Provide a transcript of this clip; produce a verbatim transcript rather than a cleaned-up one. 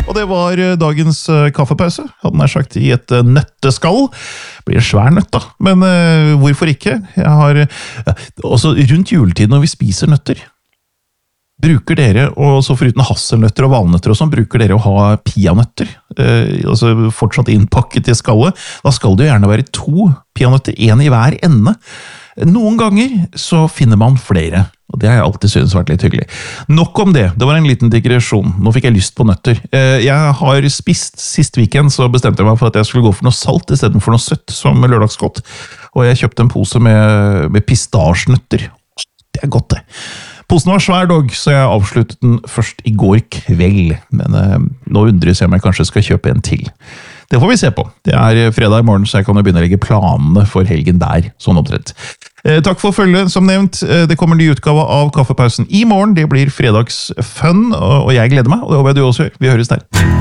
Og det var dagens kaffepause, hadde nær sagt, i et nøtteskall. Det blir en svær nøtt da, men uh, hvorfor ikke? Jeg har, uh, også rundt juletid når vi spiser nøtter, bruker dere, og så foruten hasselnøtter og valnøtter og sånn, bruker dere å ha peanøtter, uh, altså fortsatt innpakket i skallet. Da skal det jo gjerne være to peanøtter, en i hver ende. Noen ganger så finner man flere, og det har jeg alltid synes vært litt hyggelig. Nok om det, det var en liten digresjon. Nå fikk jeg lyst på nøtter. Jeg har spist, sist weekend så bestemte jeg meg for at jeg skulle gå for noe salt i stedet for noe søtt som lørdagsgodt, og jeg kjøpte en pose med, med pistasjenøtter. Det er godt det. Posen var svær dog, så jeg avsluttet den først i går kveld, men eh, nå undres jeg om jeg kanskje skal kjøpe en til. Det får vi se på. Det er fredag i morgen, så jeg kan jo begynne å legge planene for helgen der, sånn omtrent. Eh, takk for følget, som nevnt. Eh, det kommer en ny utgave av Kaffepausen i morgen. Det blir fredagsfun, og jeg gleder meg, og det håper jeg du også gjør. Vi høres der.